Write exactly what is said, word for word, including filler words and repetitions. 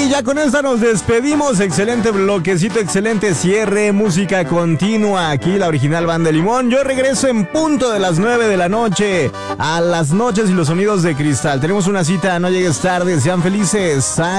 ya con esta nos despedimos. Excelente bloquecito, excelente cierre, música continua. Aquí la original Banda Limón. Yo regreso en punto de las nueve de la noche a Las Noches y los Sonidos de Cristal. Tenemos una cita, no llegues tarde, sean felices.